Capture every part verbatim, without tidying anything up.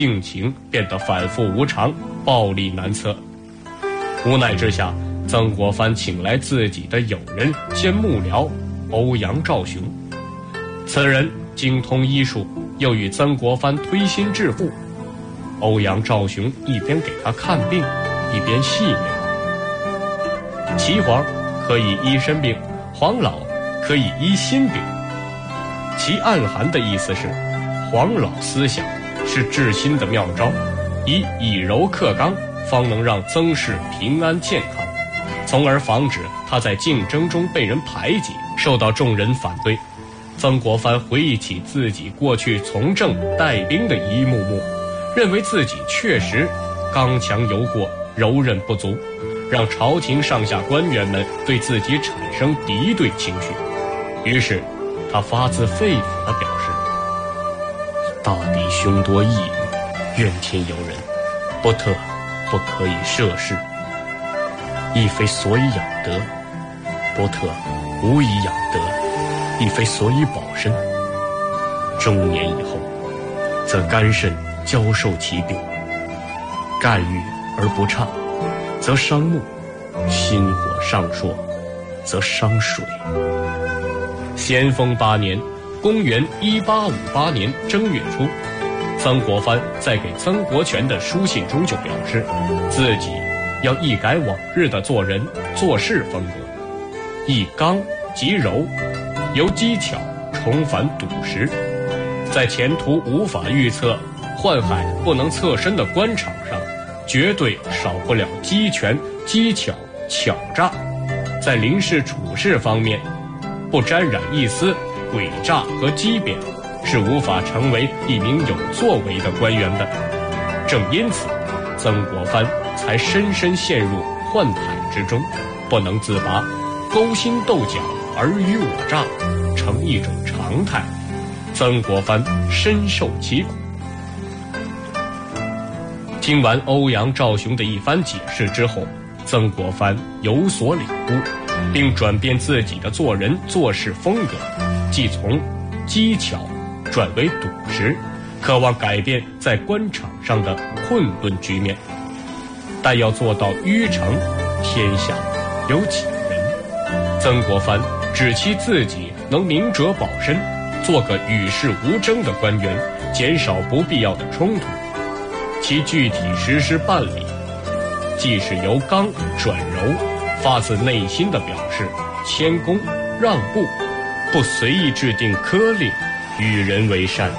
性情变得反复无常，暴力难测。无奈之下，曾国藩请来自己的友人兼幕僚欧阳兆雄。此人精通医术，又与曾国藩推心置腹。欧阳兆雄一边给他看病，一边戏谑道：岐黄可以医身病，黄老可以医心病。其暗含的意思是，黄老思想是治心的妙招，以以柔克刚，方能让曾氏平安健康，从而防止他在竞争中被人排挤，受到众人反对。曾国藩回忆起自己过去从政带兵的一幕幕，认为自己确实刚强有过，柔韧不足，让朝廷上下官员们对自己产生敌对情绪。于是他发自肺腑地表示：大抵凶多益女，怨天尤人，不特不可以涉世，亦非所以养德，不特无以养德，亦非所以保身。中年以后，则肝肾交受其病，干郁而不畅，则伤目；心火上硕，则伤水。咸丰八年，公元一八五八年正月初，曾国藩在给曾国荃的书信中就表示，自己要一改往日的做人做事风格，以刚及柔，由机巧重返笃实，在前途无法预测、宦海不能侧身的官场上，绝对少不了机权、机巧、巧诈。在临事处事方面，不沾染一丝诡诈和机变，是无法成为一名有作为的官员的。正因此，曾国藩才深深陷入宦海之中，不能自拔，勾心斗角、尔虞我诈成一种常态。曾国藩深受其苦。听完欧阳兆雄的一番解释之后，曾国藩有所领悟，并转变自己的做人做事风格，即从机巧转为笃实，渴望改变在官场上的困顿局面。但要做到迂诚，天下有几人？曾国藩只期自己能明哲保身，做个与世无争的官员，减少不必要的冲突。其具体实施办理，既是由刚转柔，发自内心的表示谦恭让步，不随意制定苛令，与人为善。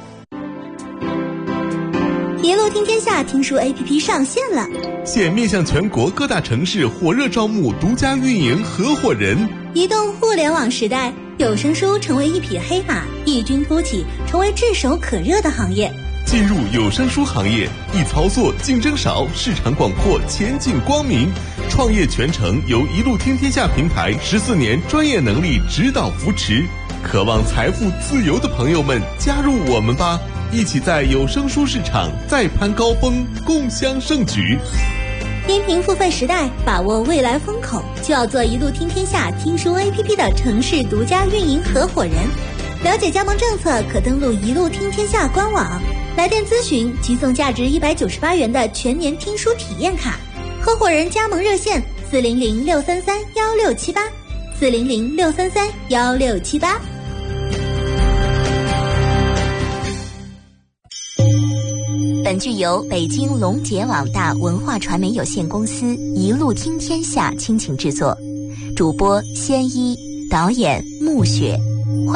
一路听天下听书 A P P 上线了， 现面向全国各大城市火热招募独家运营合伙人。 移动互联网时代，有声书成为一匹黑马，异军突起，成为炙手可热的行业。 进入有声书行业，易操作，竞争少，市场广阔，前景光明。创业全程由一路听天下平台十四年专业能力指导扶持。渴望财富自由的朋友们，加入我们吧！一起在有声书市场再攀高峰，共襄盛举。 音频付费时代，把握未来风口，就要做一路听天下听书 A P P 的城市独家运营合伙人。了解加盟政策，可登录一路听天下官网。来电咨询即送价值一百九十八元的全年听书体验卡。合伙人加盟热线：四零零六三三幺六七八，四零零六三三幺六七八。本剧由北京龙杰网大文化传媒有限公司一路听天下倾情制作，主播仙一，导演暮雪。